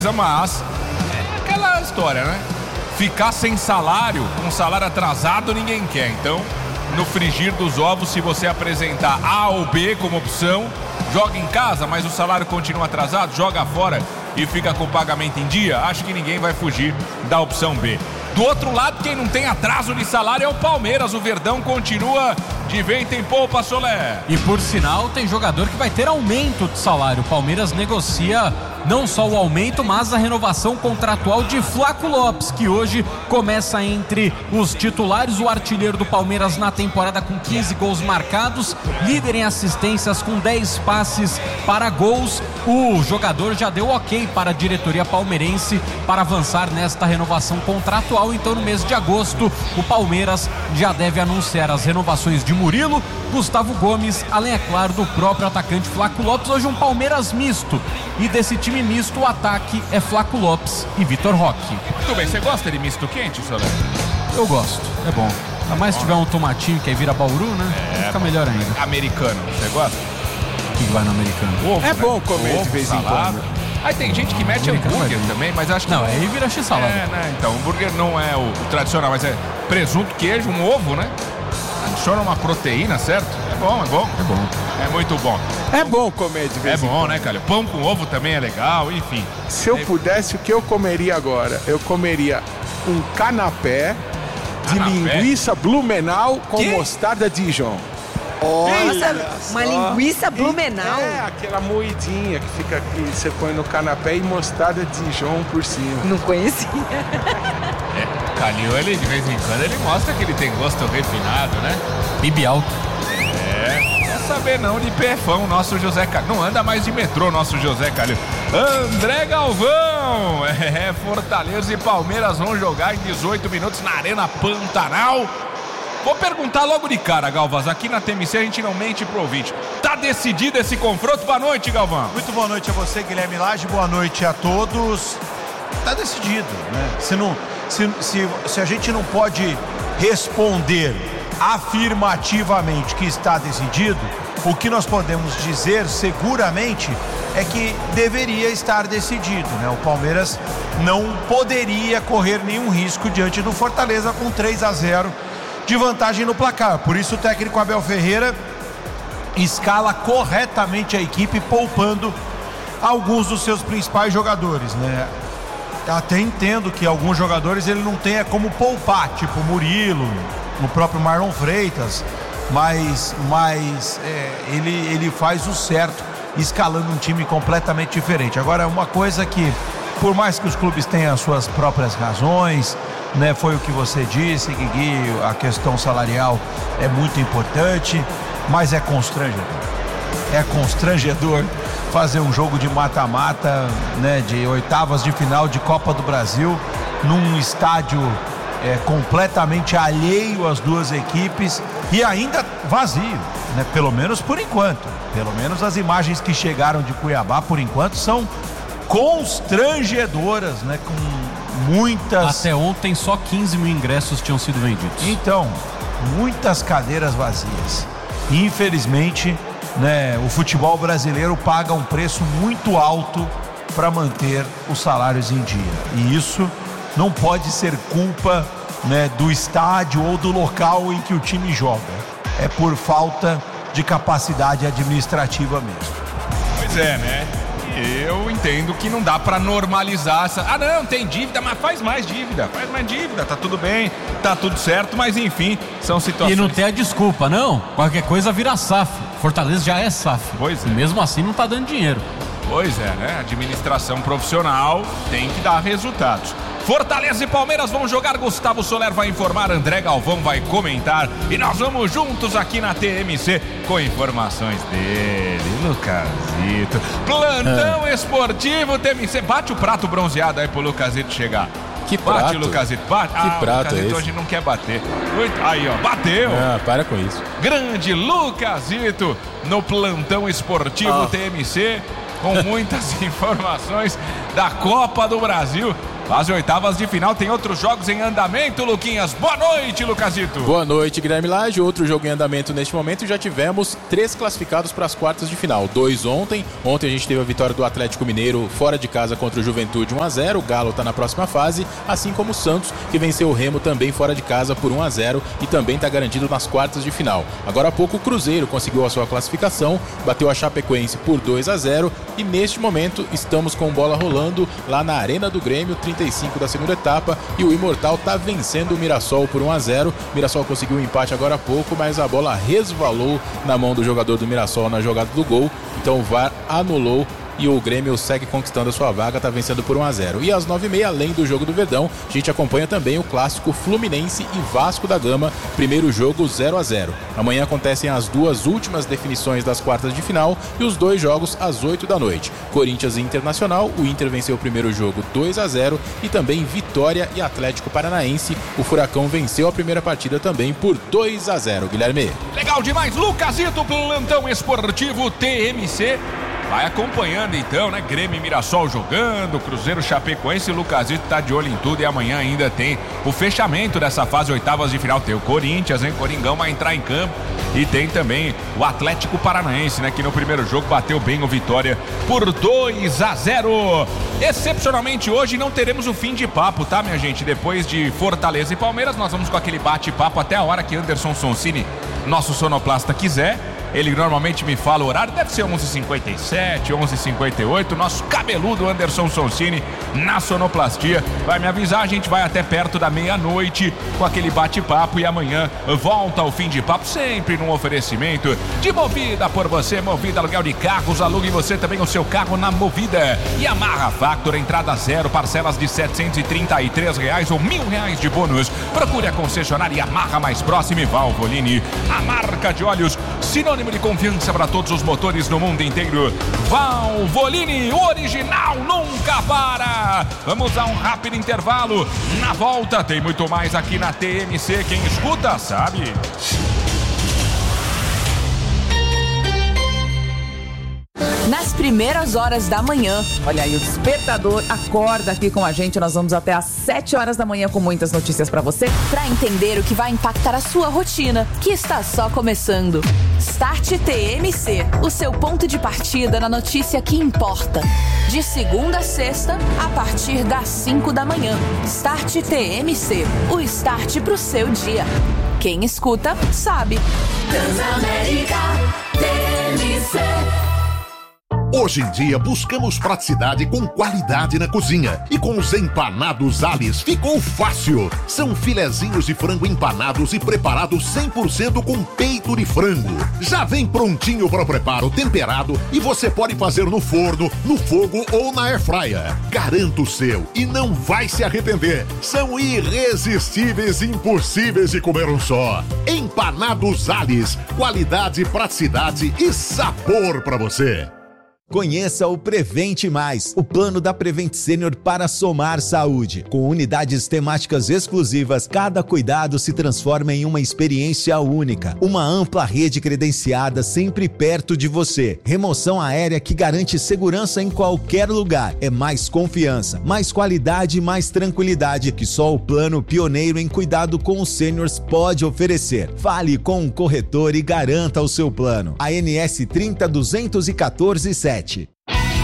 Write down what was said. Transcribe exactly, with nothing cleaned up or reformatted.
mas é aquela história, né? Ficar sem salário, um salário atrasado, ninguém quer. Então, no frigir dos ovos, se você apresentar A ou B como opção, joga em casa, mas o salário continua atrasado, joga fora e fica com o pagamento em dia, acho que ninguém vai fugir da opção B. Do outro lado, quem não tem atraso de salário é o Palmeiras. O Verdão continua de vento em polpa, Solé. E por sinal, tem jogador que vai ter aumento de salário. O Palmeiras negocia não só o aumento, mas a renovação contratual de Flaco Lopes, que hoje começa entre os titulares. O artilheiro do Palmeiras na temporada com quinze gols marcados, líder em assistências com dez passes para gols. O jogador já deu ok para a diretoria palmeirense para avançar nesta renovação contratual. Então, no mês de agosto, o Palmeiras já deve anunciar as renovações de Murilo, Gustavo Gomes, além, é claro, do próprio atacante Flaco Lopes. Hoje um Palmeiras misto, e desse time misto o ataque é Flaco Lopes e Vitor Roque. Muito bem, você gosta de misto quente, Solé? Eu gosto, é bom. Ainda mais se tiver um tomatinho que aí vira bauru, né? É, fica melhor ainda. Americano, você gosta? O que vai no americano? Ovo, é né? bom comer Ovo, de vez salada. em quando. Aí tem gente que mete hambúrguer também, mas acho que... Não, aí vira x-salada. É, né? Então, hambúrguer não é o, o tradicional, mas é presunto, queijo, um ovo, né? Adiciona uma proteína, certo? É bom, é bom. É bom. É muito bom. É bom comer de vez É em bom, quando. né, cara? Pão com ovo também é legal, enfim. Se eu é... pudesse, o que eu comeria agora? Eu comeria um canapé de Canapé? linguiça Blumenau com Que? mostarda Dijon. Nossa, uma linguiça Blumenau. É, aquela moidinha que fica aqui, você põe no canapé e mostarda Dijon por cima. Não conhecia. É, Calil, ele de vez em quando ele mostra que ele tem gosto refinado, né? Bibi alto. É, não quer saber não de pefão, nosso José Calil. Não anda mais de metrô, nosso José Calil. André Galvão! É, Fortaleza e Palmeiras vão jogar em dezoito minutos na Arena Pantanal. Vou perguntar logo de cara, Galvaz, aqui na T M C a gente não mente pro ouvinte. Tá decidido esse confronto? Boa noite, Galvão. Muito boa noite a você, Guilherme Lage, boa noite a todos. Tá decidido, né? Se, não, se, se, se a gente não pode responder afirmativamente que está decidido, o que nós podemos dizer seguramente é que deveria estar decidido, né? O Palmeiras não poderia correr nenhum risco diante do Fortaleza com três a zero de vantagem no placar. Por isso o técnico Abel Ferreira escala corretamente a equipe, poupando alguns dos seus principais jogadores, né? Até entendo que alguns jogadores ele não tenha como poupar, tipo o Murilo, o próprio Marlon Freitas, mas, mas é, ele, ele faz o certo escalando um time completamente diferente. Agora, uma coisa que, por mais que os clubes tenham as suas próprias razões, né, foi o que você disse, Guigui, a questão salarial é muito importante, mas é constrangedor. É constrangedor fazer um jogo de mata-mata, né, de oitavas de final de Copa do Brasil, num estádio é, completamente alheio às duas equipes e ainda vazio, né, pelo menos por enquanto. Pelo menos as imagens que chegaram de Cuiabá, por enquanto, são constrangedoras, né, com muitas... Até ontem só quinze mil ingressos tinham sido vendidos. Então, muitas cadeiras vazias. Infelizmente, né, o futebol brasileiro paga um preço muito alto para manter os salários em dia. E isso não pode ser culpa, né, do estádio ou do local em que o time joga. É por falta de capacidade administrativa mesmo. Pois é, né? Eu entendo que não dá pra normalizar essa... Ah, não, tem dívida, mas faz mais dívida. Faz mais dívida, tá tudo bem, tá tudo certo, mas enfim, são situações... E não tem a desculpa, não. Qualquer coisa vira S A F. Fortaleza já é S A F. Pois é. E mesmo assim não tá dando dinheiro. Pois é, né? Administração profissional tem que dar resultados. Fortaleza e Palmeiras vão jogar, Gustavo Soler vai informar, André Galvão vai comentar e nós vamos juntos aqui na T M C com informações dele, Lucasito. Plantão é. Esportivo T M C. Bate o prato bronzeado aí pro Lucasito chegar. Que bate, prato? Lucasito, bate. Que ah, prato o Lucasito é esse? hoje não quer bater. Muito... Aí, ó, bateu. Ah, para com isso. Grande Lucasito no Plantão Esportivo ah. T M C com muitas informações da Copa do Brasil. Fase oitavas de final, tem outros jogos em andamento, Luquinhas. Boa noite, Lucasito. Boa noite, Guilherme Lage. Outro jogo em andamento neste momento, e já tivemos três classificados para as quartas de final. Dois ontem. Ontem a gente teve a vitória do Atlético Mineiro fora de casa contra o Juventude um a zero. O Galo está na próxima fase, assim como o Santos, que venceu o Remo também fora de casa por um a zero e também está garantido nas quartas de final. Agora há pouco o Cruzeiro conseguiu a sua classificação, bateu a Chapecoense por dois a zero e neste momento estamos com bola rolando lá na Arena do Grêmio, trinta e cinco da segunda etapa, e o Imortal está vencendo o Mirassol por um a zero. O Mirassol conseguiu um empate agora há pouco, mas a bola resvalou na mão do jogador do Mirassol na jogada do gol, então o V A R anulou e o Grêmio segue conquistando a sua vaga, está vencendo por um a zero. E às nove e meia, além do jogo do Verdão, a gente acompanha também o clássico Fluminense e Vasco da Gama, primeiro jogo zero a zero. Amanhã acontecem as duas últimas definições das quartas de final e os dois jogos às oito da noite. Corinthians e Internacional, o Inter venceu o primeiro jogo dois a zero e também Vitória e Atlético Paranaense. O Furacão venceu a primeira partida também por dois a zero, Guilherme. Legal demais, Lucasito, plantão esportivo T M C. Vai acompanhando então, né? Grêmio e Mirassol jogando, Cruzeiro, Chapecoense, Lucasito tá de olho em tudo e amanhã ainda tem o fechamento dessa fase oitavas de final. Tem o Corinthians, hein? Coringão vai entrar em campo e tem também o Atlético Paranaense, né? Que no primeiro jogo bateu bem o Vitória por dois a zero. Excepcionalmente hoje não teremos o fim de papo, tá, minha gente? Depois de Fortaleza e Palmeiras, nós vamos com aquele bate-papo até a hora que Anderson Sonsini, nosso sonoplasta, quiser. Ele normalmente me fala o horário, deve ser onze e cinquenta e sete, onze e cinquenta e oito. Nosso cabeludo Anderson Sonsini na sonoplastia vai me avisar. A gente vai até perto da meia-noite com aquele bate-papo e amanhã volta ao fim de papo, sempre num oferecimento de Movida por você. Movida, aluguel de carros, alugue você também o seu carro na Movida. E Amarra Factor, entrada zero, parcelas de setecentos e trinta e três reais ou mil reais de bônus. Procure a concessionária Yamaha mais próxima e Valvoline, a marca de óleos sinônimo de confiança para todos os motores no mundo inteiro. Valvoline, o original nunca para. Vamos a um rápido intervalo. Na volta tem muito mais aqui na T M C. Quem escuta sabe. Nas primeiras horas da manhã. Olha aí, o despertador acorda aqui com a gente. Nós vamos até às sete horas da manhã com muitas notícias pra você. Pra entender o que vai impactar a sua rotina, que está só começando. Start T M C, o seu ponto de partida na notícia que importa. De segunda a sexta, a partir das cinco da manhã. Start T M C, o start pro seu dia. Quem escuta, sabe. Transamérica T M C. Hoje em dia buscamos praticidade com qualidade na cozinha. E com os empanados Alice ficou fácil. São filezinhos de frango empanados e preparados cem por cento com peito de frango. Já vem prontinho para o preparo, temperado, e você pode fazer no forno, no fogo ou na airfryer. Garanta o seu e não vai se arrepender. São irresistíveis e impossíveis de comer um só. Empanados Alice, qualidade, praticidade e sabor para você. Conheça o Prevente Mais, o plano da Prevent Senior para somar saúde. Com unidades temáticas exclusivas, cada cuidado se transforma em uma experiência única. Uma ampla rede credenciada sempre perto de você. Remoção aérea que garante segurança em qualquer lugar. É mais confiança, mais qualidade e mais tranquilidade que só o plano pioneiro em cuidado com os seniors pode oferecer. Fale com o corretor e garanta o seu plano. A N S trinta duzentos e quatorze sete.